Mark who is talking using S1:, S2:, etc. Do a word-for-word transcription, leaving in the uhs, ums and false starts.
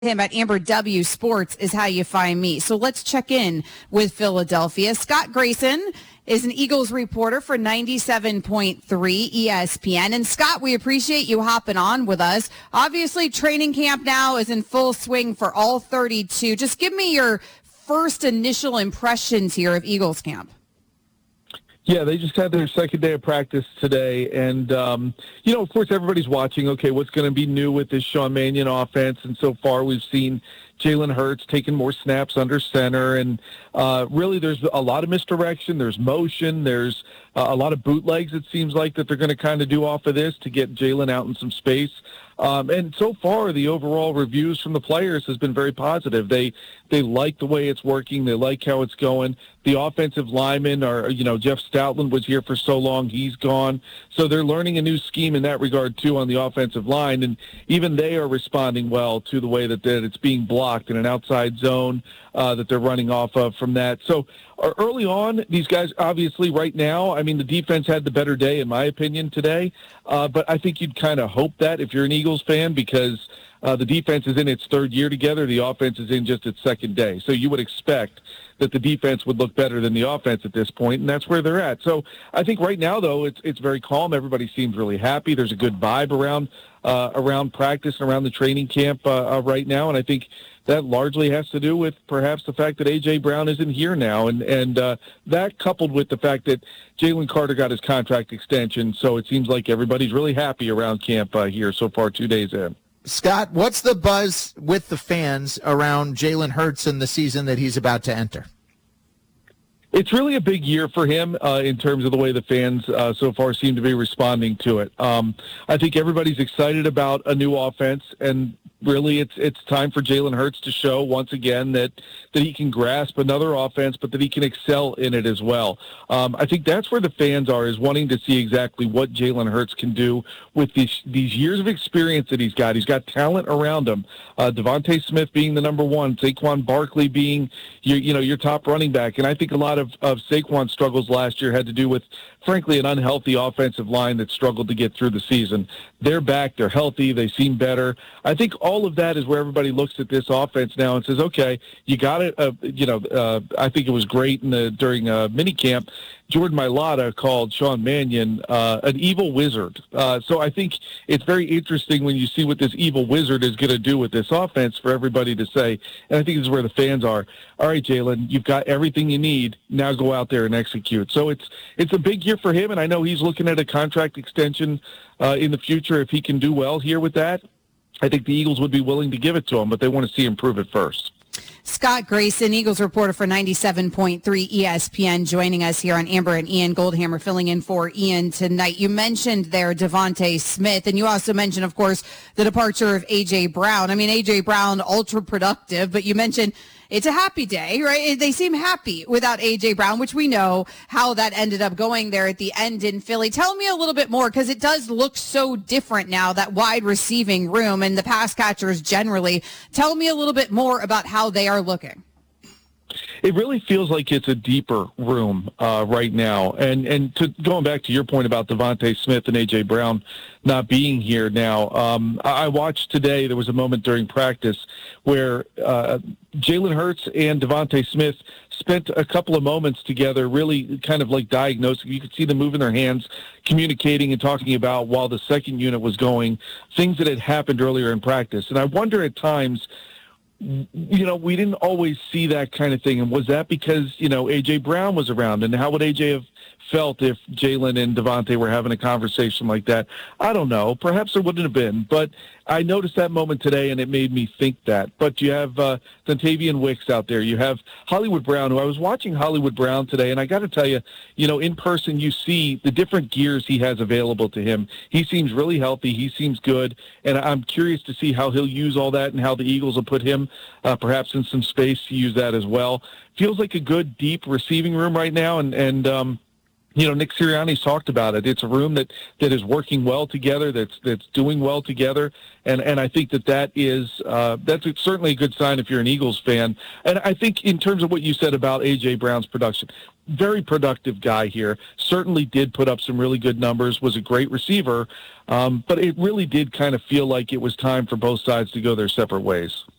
S1: him at Amber W Sports is how you find me. So let's check in with Philadelphia. Scott Grayson is an Eagles reporter for ninety-seven point three E S P N. And Scott, we appreciate you hopping on with us. Obviously, training camp now is in full swing for all thirty-two. Just give me your first initial impressions here of Eagles camp.
S2: Yeah, they just had their second day of practice today. And, um, you know, of course, everybody's watching, okay, what's going to be new with this Sean Mannion offense? And so far we've seen Jalen Hurts taking more snaps under center. And uh, really there's a lot of misdirection. There's motion. There's uh, a lot of bootlegs, it seems like, that they're going to kind of do off of this to get Jalen out in some space. Um, and so far, the overall reviews from the players has been very positive. They they like the way it's working. They like how it's going. The offensive linemen are, you know, Jeff Stoutland was here for so long. He's gone. So they're learning a new scheme in that regard, too, on the offensive line. And even they are responding well to the way that, that it's being blocked in an outside zone uh, that they're running off of from that. So uh, early on, these guys, obviously, right now, I mean, the defense had the better day, in my opinion, today. Uh, but I think you'd kind of hope that if you're an Eagles fan, because uh, the defense is in its third year together. The offense is in just its second day. So you would expect that the defense would look better than the offense at this point, and that's where they're at. So I think right now, though, it's it's very calm. Everybody seems really happy. There's a good vibe around uh, around practice and around the training camp uh, uh, right now, and I think that largely has to do with perhaps the fact that A J. Brown isn't here now, and and uh, that coupled with the fact that Jalen Carter got his contract extension, so it seems like everybody's really happy around camp uh, here so far, two days in.
S3: Scott, what's the buzz with the fans around Jalen Hurts and the season that he's about to enter?
S2: It's really a big year for him uh, in terms of the way the fans uh, so far seem to be responding to it. Um, I think everybody's excited about a new offense, and really it's it's time for Jalen Hurts to show once again that, that he can grasp another offense, but that he can excel in it as well. Um, I think that's where the fans are, is wanting to see exactly what Jalen Hurts can do with these these years of experience that he's got. He's got talent around him. Uh, Devontae Smith being the number one, Saquon Barkley being your, you know, your top running back. And I think a lot of, of Saquon's struggles last year had to do with, frankly, an unhealthy offensive line that struggled to get through the season. They're back. They're healthy. They seem better. I think all of that is where everybody looks at this offense now and says, okay, you got it. Uh, you know, uh, I think it was great in the, during uh, minicamp. Jordan Mailata called Sean Mannion uh, an evil wizard. Uh, so I think it's very interesting when you see what this evil wizard is going to do with this offense for everybody to say. And I think this is where the fans are. All right, Jalen, you've got everything you need. Now go out there and execute. So it's it's a big year for him, and I know he's looking at a contract extension uh, in the future. If he can do well here with that, I think the Eagles would be willing to give it to him, but they want to see him prove it first.
S1: Scott Grayson, Eagles reporter for ninety-seven point three E S P N, joining us here on Amber and Ian Goldhammer, filling in for Ian tonight. You mentioned there Devontae Smith, and you also mentioned, of course, the departure of A J. Brown. I mean, A J. Brown, ultra productive, but you mentioned it's a happy day, right? They seem happy without A J. Brown, which we know how that ended up going there at the end in Philly. Tell me a little bit more, because it does look so different now, that wide receiving room and the pass catchers generally. Tell me a little bit more about how they are looking.
S2: It really feels like it's a deeper room uh, right now. And and to going back to your point about Devontae Smith and A J. Brown not being here now, um, I watched today, there was a moment during practice where uh, Jalen Hurts and Devontae Smith spent a couple of moments together, really kind of like diagnosing. You could see them moving their hands, communicating and talking about, while the second unit was going, things that had happened earlier in practice. And I wonder at times, you know, we didn't always see that kind of thing. And was that because, you know, A J. Brown was around? And how would A J have felt if Jalen and Devontae were having a conversation like that? I don't know. Perhaps there wouldn't have been. But I noticed that moment today, and it made me think that. But you have uh, Dontavian Wicks out there. You have Hollywood Brown, who I was watching Hollywood Brown today, and I got to tell you, you know, in person you see the different gears he has available to him. He seems really healthy. He seems good, and I'm curious to see how he'll use all that and how the Eagles will put him uh, perhaps in some space to use that as well. Feels like a good, deep receiving room right now, and, and um, you know, Nick Sirianni's talked about it. It's a room that, that is working well together, that's that's doing well together, and, and I think that that is uh, that's certainly a good sign if you're an Eagles fan. And I think in terms of what you said about A J. Brown's production, very productive guy here, certainly did put up some really good numbers, was a great receiver, um, but it really did kind of feel like it was time for both sides to go their separate ways.